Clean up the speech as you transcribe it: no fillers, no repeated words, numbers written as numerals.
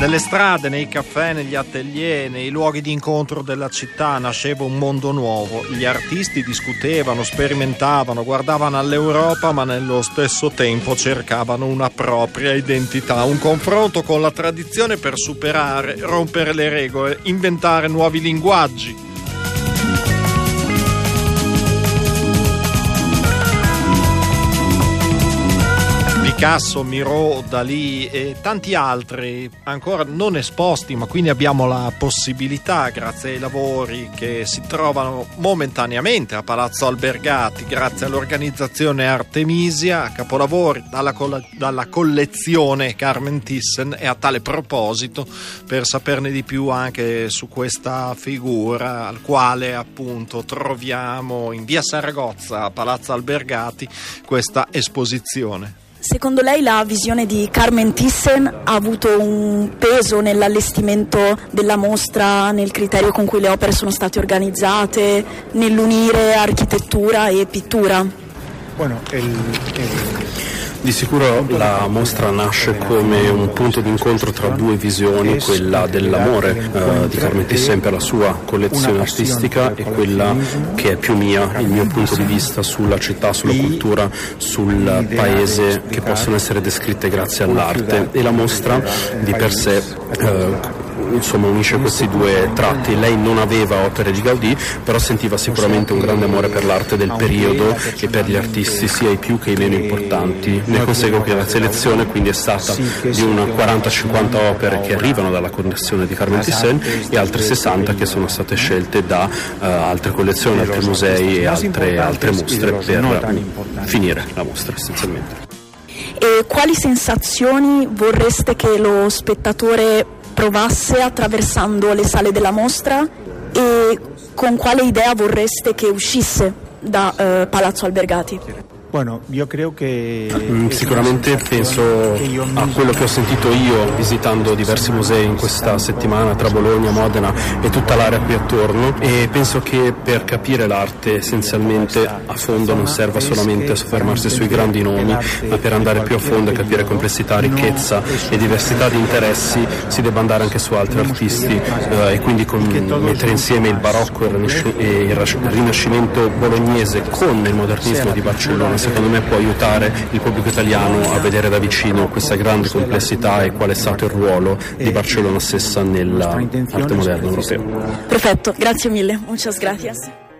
Nelle strade, nei caffè, negli atelier, nei luoghi di incontro della città nasceva un mondo nuovo. Gli artisti discutevano, sperimentavano, guardavano all'Europa, ma nello stesso tempo cercavano una propria identità, un confronto con la tradizione per superare, rompere le regole, inventare nuovi linguaggi. Picasso, Miro, Dalì e tanti altri ancora non esposti, ma quindi abbiamo la possibilità, grazie ai lavori che si trovano momentaneamente a Palazzo Albergati, grazie all'organizzazione Artemisia, capolavori dalla collezione Carmen Thyssen. E a tale proposito, per saperne di più anche su questa figura, al quale appunto troviamo in via Saragozza a Palazzo Albergati questa esposizione. Secondo lei la visione di Carmen Thyssen ha avuto un peso nell'allestimento della mostra, nel criterio con cui le opere sono state organizzate, nell'unire architettura e pittura? Di sicuro la mostra nasce come un punto di incontro tra due visioni, quella dell'amore di Carmen Thyssen per la sua collezione artistica e quella che è più mia, il mio punto di vista sulla città, sulla cultura, sul paese, che possono essere descritte grazie all'arte. E la mostra di per sé unisce questi due tratti. Lei non aveva opere di Gaudì, però sentiva sicuramente un grande amore per l'arte del periodo e per gli artisti, sia i più che i meno importanti. Ne consegue che la selezione quindi è stata di una 40-50 opere che arrivano dalla collezione di Carmen Thyssen e altre 60 che sono state scelte da altre collezioni, altri musei e altre mostre per finire la mostra essenzialmente. E quali sensazioni vorreste che lo spettatore provasse attraversando le sale della mostra, e con quale idea vorreste che uscisse da Palazzo Albergati? Io credo che sicuramente penso a quello che ho sentito io visitando diversi musei in questa settimana tra Bologna, Modena e tutta l'area qui attorno, e penso che per capire l'arte essenzialmente a fondo non serva solamente a soffermarsi sui grandi nomi, ma per andare più a fondo e capire complessità, ricchezza e diversità di interessi si debba andare anche su altri artisti, e quindi mettere insieme il barocco e il rinascimento bolognese con il modernismo di Barcellona secondo me può aiutare il pubblico italiano a vedere da vicino questa grande complessità e qual è stato il ruolo di Barcellona stessa nell'arte moderna europea. Perfetto, grazie mille, muchas gracias.